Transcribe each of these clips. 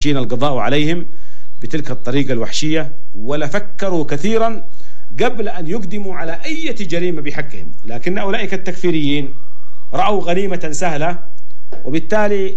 محتاجين القضاء عليهم بتلك الطريقة الوحشية، ولا فكروا كثيرا قبل أن يقدموا على أي جريمة بحقهم. لكن أولئك التكفيريين رأوا غنيمة سهلة، وبالتالي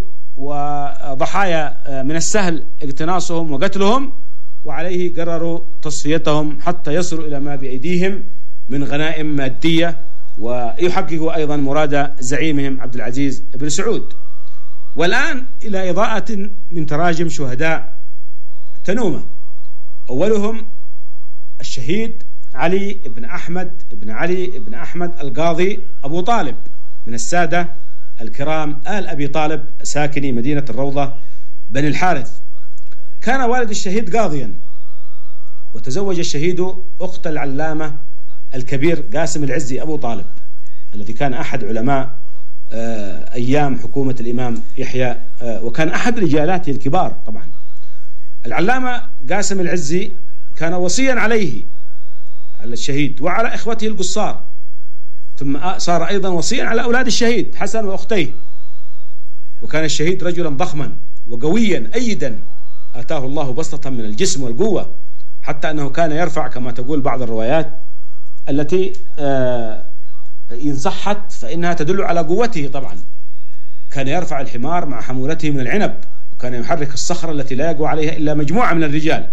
وضحايا من السهل اقتناصهم وقتلهم، وعليه قرروا تصفيتهم حتى يصلوا إلى ما بأيديهم من غنائم مادية، ويحققوا أيضا مراد زعيمهم عبد العزيز بن سعود. والآن إلى إضاءة من تراجم شهداء تنومة. أولهم الشهيد علي بن أحمد بن علي بن أحمد القاضي أبو طالب من السادة الكرام آل أبي طالب ساكني مدينة الروضة بن الحارث. كان والد الشهيد قاضيا، وتزوج الشهيد أخت العلامة الكبير قاسم العزي أبو طالب الذي كان أحد علماء أيام حكومة الإمام يحيى، وكان أحد رجالاته الكبار. طبعا العلامة قاسم العزي كان وصيا عليه، على الشهيد وعلى إخوته القصار، ثم صار أيضا وصيا على أولاد الشهيد حسن وأختيه. وكان الشهيد رجلا ضخما وقويا أيدا، آتاه الله بسطة من الجسم والقوة، حتى أنه كان يرفع كما تقول بعض الروايات التي إن صحت فإنها تدل على قوته. طبعا كان يرفع الحمار مع حمولته من العنب، وكان يحرك الصخرة التي لا يقوى عليها إلا مجموعة من الرجال.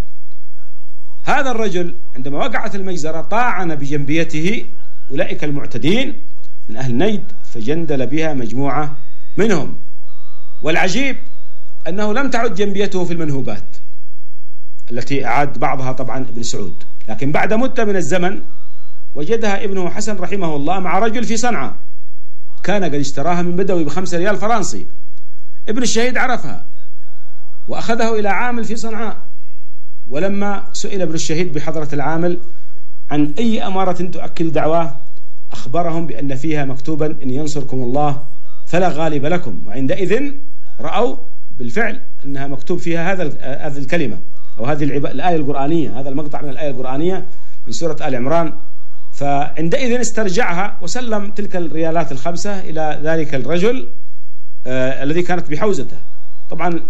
هذا الرجل عندما وقعت المجزرة طاعن بجنبيته أولئك المعتدين من أهل نيد، فجندل بها مجموعة منهم. والعجيب أنه لم تعد جنبيته في المنهوبات التي أعاد بعضها طبعا ابن سعود، لكن بعد مدة من الزمن وجدها ابنه حسن رحمه الله مع رجل في صنعاء كان قد اشتراها من بدوي ب5 ريال فرنسي. ابن الشهيد عرفها وأخذه إلى عامل في صنعاء، ولما سئل ابن الشهيد بحضرة العامل عن أي أمارة تؤكد دعواه أخبرهم بأن فيها مكتوبا إن ينصركم الله فلا غالب لكم، وعندئذ رأوا بالفعل أنها مكتوب فيها هذه الكلمة أو هذه الآية القرآنية، هذا المقطع من الآية القرآنية من سورة آل عمران. فعندئذ استرجعها وسلم تلك الريالات ال5 إلى ذلك الرجل الذي كانت بحوزته. طبعا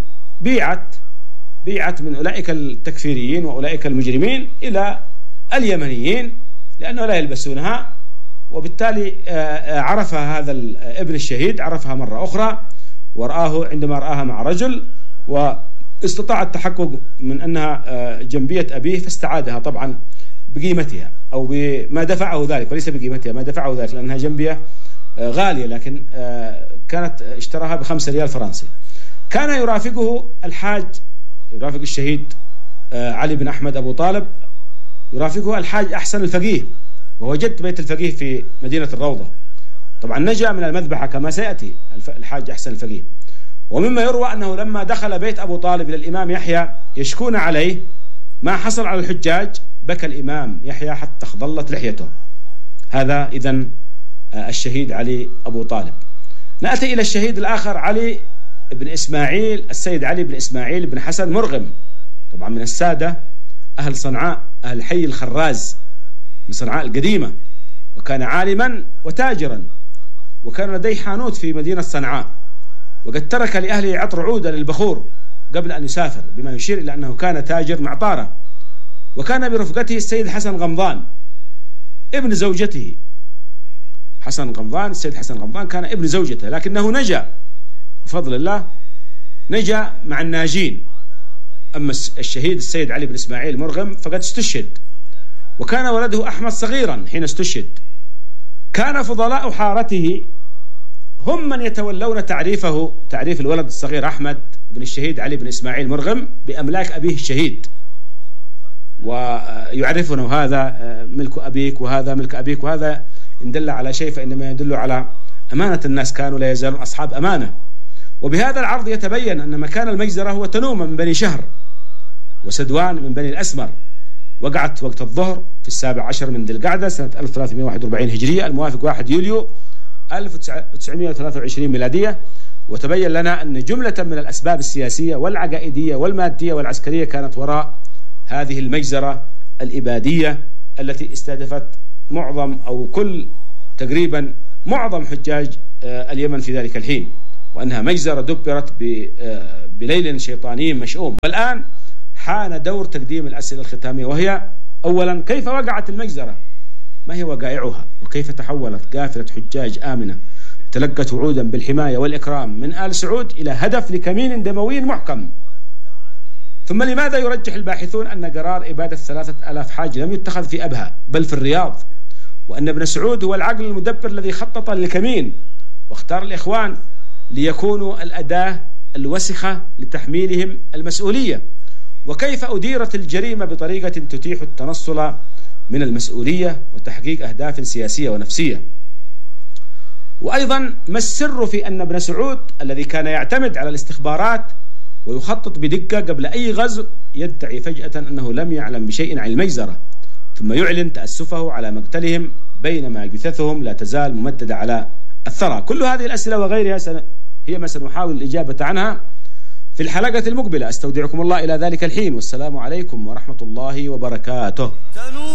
بيعت من أولئك التكفيريين وأولئك المجرمين إلى اليمنيين لأنه لا يلبسونها، وبالتالي عرفها هذا ابن الشهيد، عرفها مرة أخرى ورآه عندما رآها مع رجل، واستطاع التحقق من أنها جنبية أبيه، فاستعادها طبعا بقيمتها أو بما دفعه ذلك، وليس بقيمتها، ما دفعه ذلك، لأنها جنبية غالية، لكن كانت اشتراها ب5 ريال فرنسي. كان يرافق الشهيد علي بن أحمد أبو طالب، يرافقه الحاج أحسن الفقيه، وهو جد بيت الفقيه في مدينة الروضة. طبعا نجا من المذبحة كما سيأتي الحاج أحسن الفقيه. ومما يروى أنه لما دخل بيت أبو طالب إلى الإمام يحيى يشكون عليه ما حصل على الحجاج، بكى الإمام يحيى حتى خضلت لحيته. هذا إذن الشهيد علي أبو طالب. نأتي إلى الشهيد الآخر علي بن إسماعيل، السيد علي بن إسماعيل بن حسن مرغم، طبعا من السادة أهل صنعاء، أهل حي الخراز من صنعاء القديمة، وكان عالما وتاجرا، وكان لديه حانوت في مدينة صنعاء، وقد ترك لأهله عطر عودة للبخور قبل أن يسافر، بما يشير إلى أنه كان تاجر معطارة. وكان برفقته السيد حسن غمضان ابن زوجته. السيد حسن غمضان كان ابن زوجته، لكنه نجا بفضل الله، نجا مع الناجين. أما الشهيد السيد علي بن إسماعيل مرغم فقد استشهد، وكان ولده أحمد صغيرا حين استشهد. كان فضلاء حارته هم من يتولون تعريف الولد الصغير أحمد بن الشهيد علي بن إسماعيل مرغم بأملاك أبيه الشهيد، ويعرفونه هذا ملك أبيك وهذا ملك أبيك، وهذا إن دل على شيء فإنما يدل على أمانة الناس، كانوا لا يزالون أصحاب أمانة. وبهذا العرض يتبين أن مكان المجزرة هو تنومة من بني شهر، وسدوان من بني الأسمر. وقعت وقت الظهر في 17 من ذي القعدة سنة 1341 هجرية، الموافق 1 يوليو 1923 ميلادية. وتبين لنا أن جملة من الأسباب السياسية والعقائدية والمادية والعسكرية كانت وراء هذه المجزرة الإبادية التي استهدفت تقريبا معظم حجاج اليمن في ذلك الحين، وأنها مجزرة دبرت بليل شيطاني مشؤوم. والآن حان دور تقديم الأسئلة الختامية، وهي أولا: كيف وقعت المجزرة؟ ما هي وقائعها؟ وكيف تحولت قافلة حجاج آمنة تلقت وعودا بالحماية والإكرام من آل سعود إلى هدف لكمين دموي محكم؟ ثم لماذا يرجح الباحثون أن قرار إبادة 3000 حاج لم يتخذ في أبها بل في الرياض، وأن ابن سعود هو العقل المدبر الذي خطط للكمين واختار الإخوان ليكونوا الأداة الوسخة لتحميلهم المسؤولية؟ وكيف أديرت الجريمة بطريقة تتيح التنصل من المسؤولية وتحقيق أهداف سياسية ونفسية؟ وأيضا ما السر في أن ابن سعود الذي كان يعتمد على الاستخبارات ويخطط بدقة قبل أي غزو يدعي فجأة أنه لم يعلم بشيء عن المجزرة، ثم يعلن تأسفه على مقتلهم بينما جثثهم لا تزال ممددة على الثرى؟ كل هذه الأسئلة وغيرها هي ما سنحاول الإجابة عنها في الحلقة المقبلة. أستودعكم الله إلى ذلك الحين، والسلام عليكم ورحمة الله وبركاته.